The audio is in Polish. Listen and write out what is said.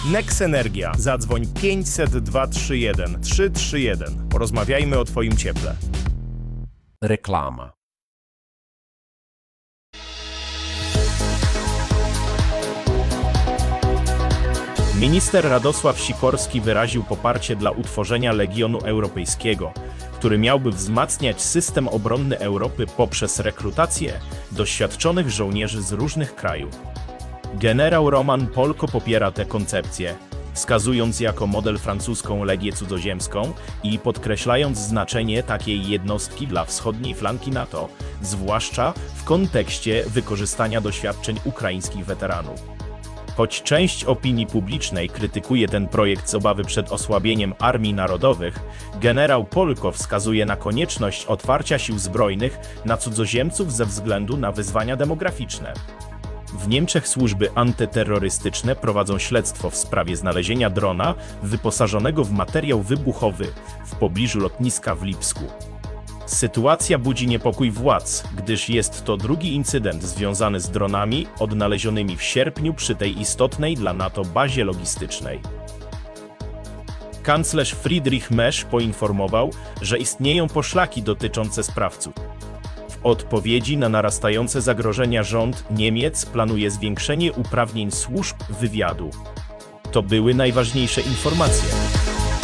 Nex Energia. Zadzwoń 500 231 331. Porozmawiajmy o Twoim cieple. Reklama. Minister Radosław Sikorski wyraził poparcie dla utworzenia Legionu Europejskiego, który miałby wzmacniać system obronny Europy poprzez rekrutację doświadczonych żołnierzy z różnych krajów. Generał Roman Polko popiera tę koncepcję, wskazując jako model francuską Legię Cudzoziemską i podkreślając znaczenie takiej jednostki dla wschodniej flanki NATO, zwłaszcza w kontekście wykorzystania doświadczeń ukraińskich weteranów. Choć część opinii publicznej krytykuje ten projekt z obawy przed osłabieniem armii narodowych, generał Polko wskazuje na konieczność otwarcia sił zbrojnych na cudzoziemców ze względu na wyzwania demograficzne. W Niemczech służby antyterrorystyczne prowadzą śledztwo w sprawie znalezienia drona wyposażonego w materiał wybuchowy w pobliżu lotniska w Lipsku. Sytuacja budzi niepokój władz, gdyż jest to drugi incydent związany z dronami odnalezionymi w sierpniu przy tej istotnej dla NATO bazie logistycznej. Kanclerz Friedrich Merz poinformował, że istnieją poszlaki dotyczące sprawców. W odpowiedzi na narastające zagrożenia rząd Niemiec planuje zwiększenie uprawnień służb wywiadu. To były najważniejsze informacje.